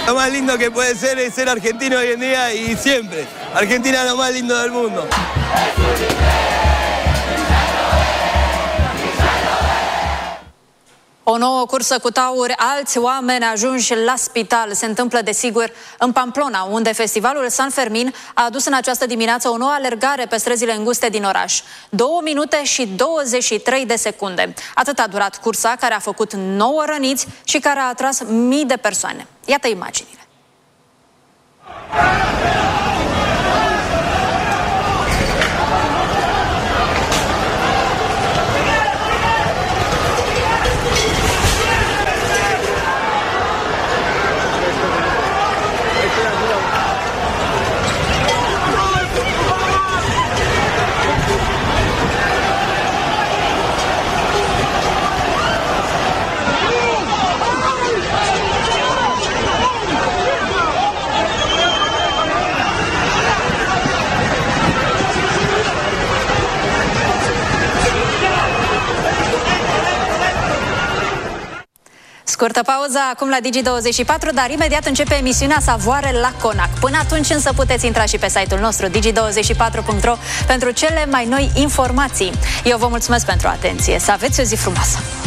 Lo más lindo que puede ser es ser argentino hoy en día y siempre. Argentina es lo más lindo del mundo. O nouă cursă cu tauri, alți oameni ajunși la spital. Se întâmplă, desigur, în Pamplona, unde festivalul San Fermin a adus în această dimineață o nouă alergare pe străzile înguste din oraș. 2 minute și 23 de secunde. Atât a durat cursa, care a făcut 9 răniți și care a atras mii de persoane. Iată imaginile. Scurtă pauză acum la Digi24, dar imediat începe emisiunea Savoare la Conac. Până atunci însă puteți intra și pe site-ul nostru digi24.ro pentru cele mai noi informații. Eu vă mulțumesc pentru atenție. Să aveți o zi frumoasă!